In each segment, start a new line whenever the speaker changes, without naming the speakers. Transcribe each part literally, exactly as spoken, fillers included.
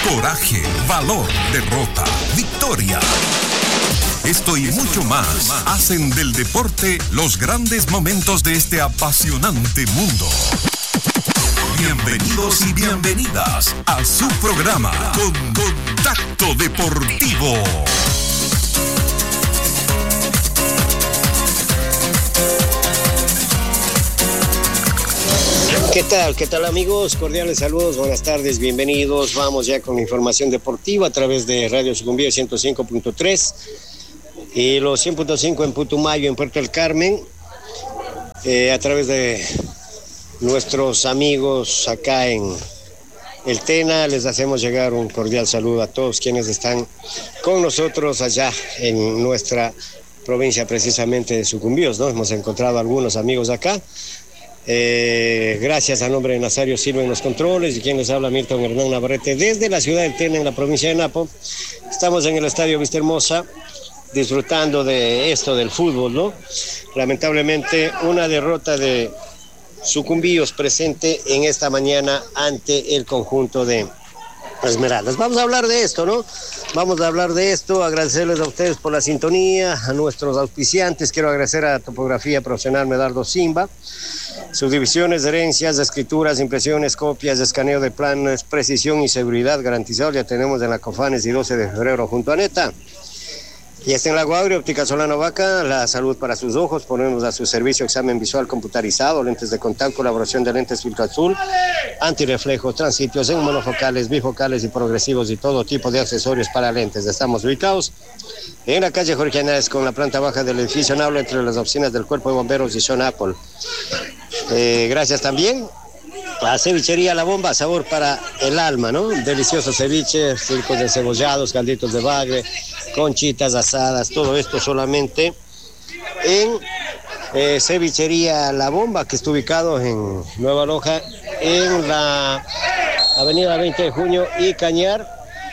coraje, valor, derrota, victoria. Esto y mucho más hacen del deporte los grandes momentos de este apasionante mundo. Bienvenidos y bienvenidas a su programa Con Contacto Deportivo.
¿Qué tal? ¿Qué tal, amigos? Cordiales saludos, buenas tardes, bienvenidos. Vamos ya con información deportiva a través de Radio Sucumbíos ciento cinco punto tres y los cien punto cinco en Putumayo, en Puerto del Carmen, eh, a través de nuestros amigos acá en el Tena. Les hacemos llegar un cordial saludo a todos quienes están con nosotros allá en nuestra provincia, precisamente de Sucumbíos, ¿no? Hemos encontrado algunos amigos acá. Eh, gracias a nombre de Nazario Silva en los controles y quien les habla, Milton Hernán Navarrete, desde la ciudad del Tena, en la provincia de Napo. Estamos en el Estadio Vista Hermosa, disfrutando de esto del fútbol, ¿no? Lamentablemente, una derrota de Sucumbíos presente en esta mañana ante el conjunto de Esmeraldas. Vamos a hablar de esto, ¿no? Vamos a hablar de esto, agradecerles a ustedes por la sintonía, a nuestros auspiciantes. Quiero agradecer a Topografía Profesional Medardo Simba, subdivisiones de herencias, de escrituras, impresiones, copias, escaneo de planes, precisión y seguridad garantizados. Ya tenemos en la Cofanes y doce de febrero junto a Neta. Y está en Lago Agrio, Óptica Solano Vaca, la salud para sus ojos. Ponemos a su servicio examen visual computarizado, lentes de contacto, colaboración de lentes filtro azul, antirreflejo, transitos en monofocales, bifocales y progresivos y todo tipo de accesorios para lentes. Estamos ubicados en la calle Jorge Anáez con la planta baja del edificio Nabla, entre las oficinas del Cuerpo de Bomberos y Zona Apple. Eh, gracias también a Cevichería La Bomba, sabor para el alma, ¿no? Deliciosos ceviches, circos de cebollados, calditos de bagre, conchitas asadas, todo esto solamente en eh, Cevichería La Bomba, que está ubicado en Nueva Loja, en la avenida veinte de junio y Cañar.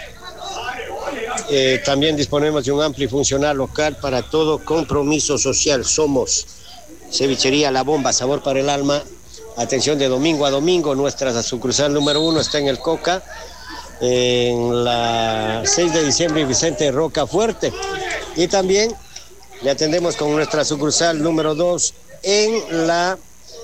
Eh, también disponemos de un amplio y funcional local para todo compromiso social. Somos Cevichería La Bomba, sabor para el alma. Atención de domingo a domingo. Nuestra sucursal número uno está en el Coca, en la seis de diciembre y Vicente Rocafuerte. Y también le atendemos con nuestra sucursal número dos en la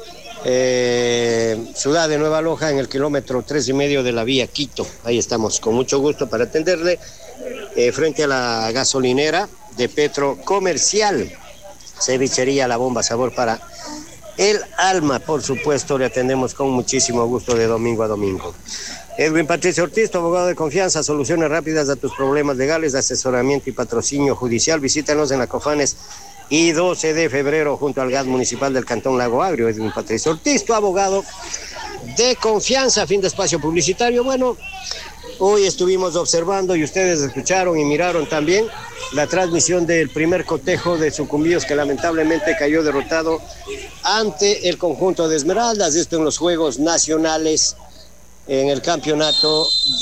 eh, ciudad de Nueva Loja, en el kilómetro tres y medio de la vía Quito. Ahí estamos con mucho gusto para atenderle, eh, frente a la gasolinera de Petro Comercial. Cevichería La Bomba, sabor para el alma, por supuesto. Le atendemos con muchísimo gusto de domingo a domingo. Edwin Patricio Ortiz, tu abogado de confianza, soluciones rápidas a tus problemas legales, asesoramiento y patrocinio judicial. Visítanos en la Cofanes y doce de febrero junto al G A D municipal del Cantón Lago Agrio. Edwin Patricio Ortiz, tu abogado de confianza. Fin de espacio publicitario. Bueno, hoy estuvimos observando y ustedes escucharon y miraron también la transmisión del primer cotejo de Sucumbíos, que lamentablemente cayó derrotado ante el conjunto de Esmeraldas. Esto en los Juegos Nacionales, en el campeonato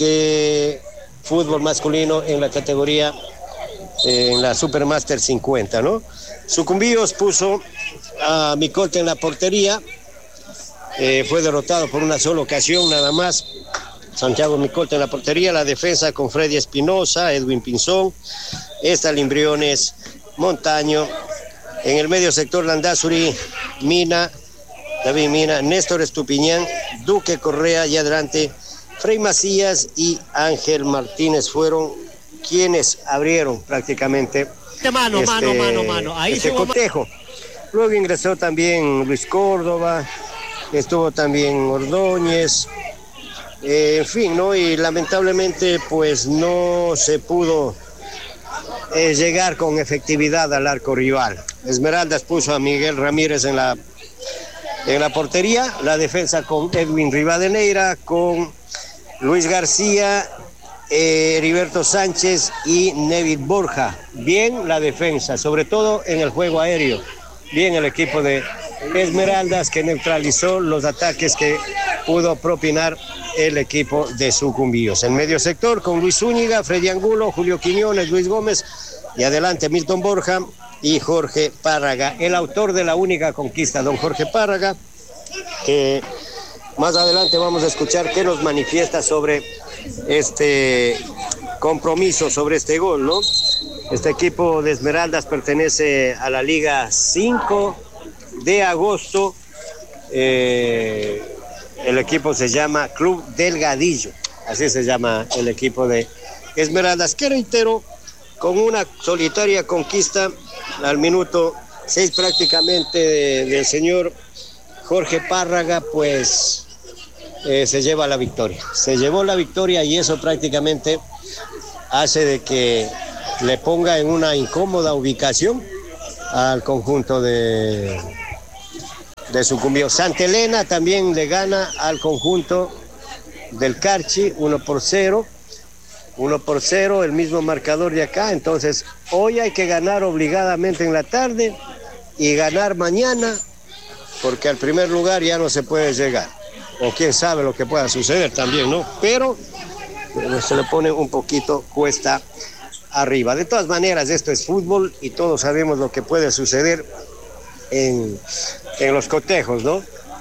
de fútbol masculino en la categoría, en la Supermaster cincuenta, ¿no? Sucumbíos puso a Micolte en la portería, eh, fue derrotado por una sola ocasión nada más. Santiago Micolte en la portería, la defensa con Freddy Espinosa, Edwin Pinzón, Estalín Briones, Montaño, en el medio sector Landazuri, Mina, David Mina, Néstor Estupiñán, Duque Correa, y adelante Frei Macías y Ángel Martínez fueron quienes abrieron prácticamente
mano,
este,
mano, mano, mano. Ahí
este cotejo. Luego ingresó también Luis Córdoba, estuvo también Ordóñez, eh, en fin, ¿no? Y lamentablemente pues no se pudo eh, llegar con efectividad al arco rival. Esmeraldas puso a Miguel Ramírez en la En la portería, la defensa con Edwin Rivadeneira, con Luis García, eh, Heriberto Sánchez y Neville Borja. Bien la defensa, sobre todo en el juego aéreo. Bien el equipo de Esmeraldas, que neutralizó los ataques que pudo propinar el equipo de Sucumbíos. En medio sector con Luis Zúñiga, Freddy Angulo, Julio Quiñones, Luis Gómez, y adelante Milton Borja y Jorge Párraga, el autor de la única conquista, don Jorge Párraga, que más adelante vamos a escuchar qué nos manifiesta sobre este compromiso sobre este gol, ¿no? Este equipo de Esmeraldas pertenece a la Liga cinco de agosto. Eh, el equipo se llama Club Delgadillo, así se llama el equipo de Esmeraldas, que reitero, con una solitaria conquista al minuto seis prácticamente de, del señor Jorge Párraga, pues eh, se lleva la victoria. Se llevó la victoria y eso prácticamente hace de que le ponga en una incómoda ubicación al conjunto de, de Sucumbío. Santa Elena también le gana al conjunto del Carchi, uno por cero. uno por cero, el mismo marcador de acá. Entonces, hoy hay que ganar obligadamente en la tarde y ganar mañana, porque al primer lugar ya no se puede llegar. O quién sabe lo que pueda suceder también, ¿no? Pero se le pone un poquito cuesta arriba. De todas maneras, esto es fútbol y todos sabemos lo que puede suceder en, en los cotejos, ¿no?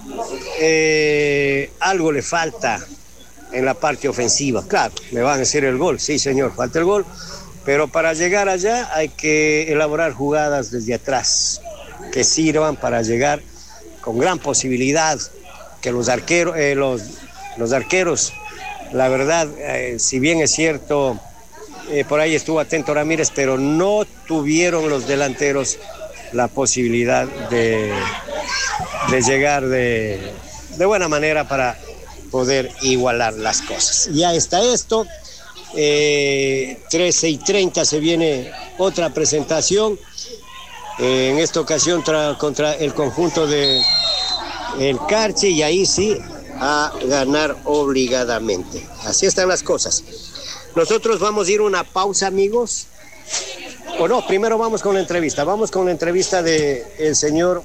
Eh, algo le falta en la parte ofensiva. Claro, me van a decir el gol, sí señor, falta el gol, pero para llegar allá hay que elaborar jugadas desde atrás que sirvan para llegar con gran posibilidad, que los arqueros, eh, los, los arqueros, la verdad, eh, si bien es cierto, eh, por ahí estuvo atento Ramírez, pero no tuvieron los delanteros la posibilidad de, de llegar de, de buena manera para poder igualar las cosas. Ya está esto, eh, trece y treinta se viene otra presentación, eh, en esta ocasión tra- contra el conjunto de el Carchi, y ahí sí a ganar obligadamente. Así están las cosas. Nosotros vamos a ir a una pausa, amigos, o no, primero vamos con la entrevista, vamos con la entrevista de el señor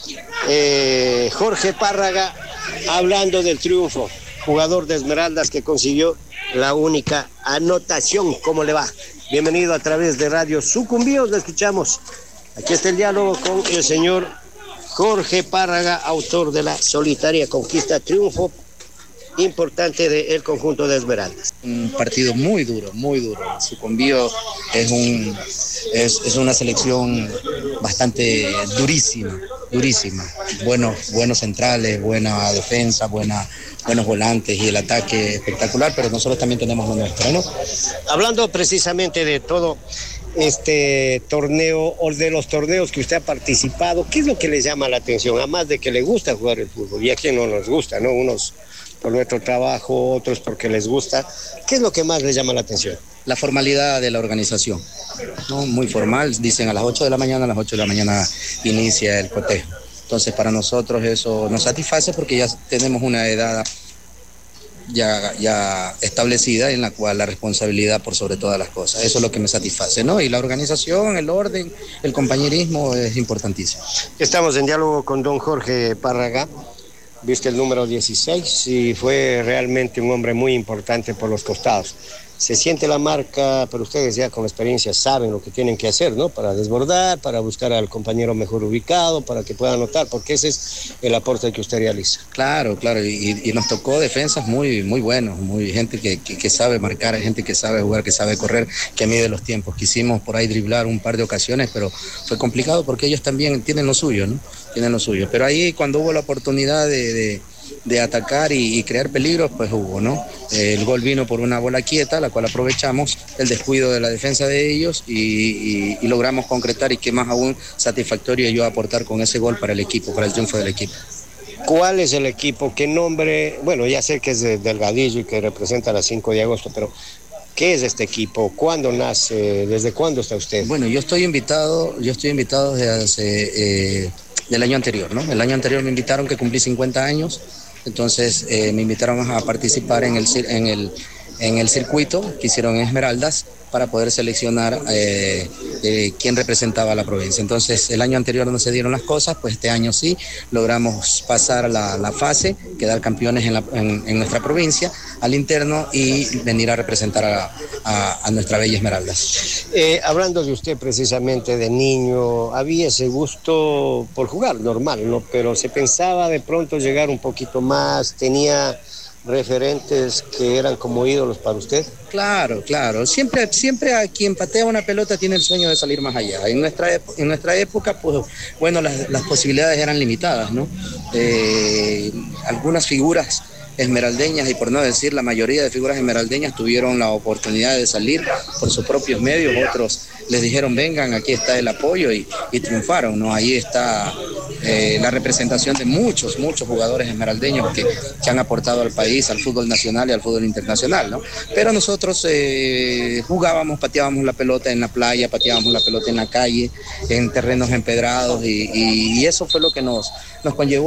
eh, Jorge Párraga, hablando del triunfo, jugador de Esmeraldas que consiguió la única anotación. ¿Cómo le va? Bienvenido a través de Radio Sucumbíos, lo escuchamos. Aquí está el diálogo con el señor Jorge Párraga, autor de la solitaria conquista, triunfo importante del conjunto de Esmeraldas.
Un partido muy duro, muy duro. Sucumbío es, un, es, es una selección bastante durísima, durísima. Buenos, buenos centrales, buena defensa, buena, buenos volantes y el ataque espectacular, pero nosotros también tenemos lo nuestro, ¿no?
Hablando precisamente de todo este torneo o de los torneos que usted ha participado, ¿qué es lo que le llama la atención? Además de que le gusta jugar el fútbol, y a quien no nos gusta, ¿no? Unos por nuestro trabajo, otros porque les gusta. ¿Qué es lo que más les llama la atención?
La formalidad de la organización, ¿no? Muy formal, dicen a las ocho de la mañana, a las ocho de la mañana inicia el cotejo. Entonces para nosotros eso nos satisface porque ya tenemos una edad ya, ya establecida en la cual la responsabilidad por sobre todas las cosas, eso es lo que me satisface, ¿no? Y la organización, el orden, el compañerismo es importantísimo.
Estamos en diálogo con don Jorge Párraga. Viste el número dieciséis y fue realmente un hombre muy importante por los costados. Se siente la marca, pero ustedes ya con experiencia saben lo que tienen que hacer, ¿no? Para desbordar, para buscar al compañero mejor ubicado, para que pueda anotar, porque ese es el aporte que usted realiza.
Claro, claro, y, y nos tocó defensas muy, muy buenos, muy gente que, que, que sabe marcar, gente que sabe jugar, que sabe correr, que mide los tiempos. Quisimos por ahí driblar un par de ocasiones, pero fue complicado porque ellos también tienen lo suyo, ¿no? Tienen lo suyo. Pero ahí cuando hubo la oportunidad de... de de atacar y, y crear peligros, pues hubo, ¿no? Eh, el gol vino por una bola quieta, la cual aprovechamos, el descuido de la defensa de ellos y, y, y logramos concretar, y que más aún satisfactorio yo aportar con ese gol para el equipo, para el triunfo del equipo.
¿Cuál es el equipo? ¿Qué nombre? Bueno, ya sé que es de Delgadillo y que representa la cinco de agosto, pero ¿qué es este equipo? ¿Cuándo nace? ¿Desde cuándo está usted?
Bueno, yo estoy invitado, yo estoy invitado desde hace, eh, del año anterior, ¿no? El año anterior me invitaron, que cumplí cincuenta años. Entonces eh, me invitaron a participar en el, en el, en el circuito que hicieron en Esmeraldas para poder seleccionar eh, eh, quién representaba a la provincia. Entonces el año anterior no se dieron las cosas, pues este año sí, logramos pasar la, la fase, quedar campeones en, la, en, en nuestra provincia, al interno, y venir a representar a, a, a nuestra bella Esmeraldas.
Eh, hablando de usted precisamente de niño, había ese gusto por jugar, normal, ¿no? Pero se pensaba de pronto llegar un poquito más, tenía referentes que eran como ídolos para usted?
Claro, claro. Siempre, siempre a quien patea una pelota tiene el sueño de salir más allá. En nuestra, en nuestra época, pues, bueno, las, las posibilidades eran limitadas, ¿no? Eh, algunas figuras esmeraldeñas, y por no decir la mayoría de figuras esmeraldeñas, tuvieron la oportunidad de salir por sus propios medios. Otros les dijeron, vengan, aquí está el apoyo, y, y triunfaron, ¿no? Ahí está eh, la representación de muchos, muchos jugadores esmeraldeños que, que han aportado al país, al fútbol nacional y al fútbol internacional, ¿no? Pero nosotros eh, jugábamos, pateábamos la pelota en la playa, pateábamos la pelota en la calle, en terrenos empedrados, y, y, y eso fue lo que nos, nos conllevó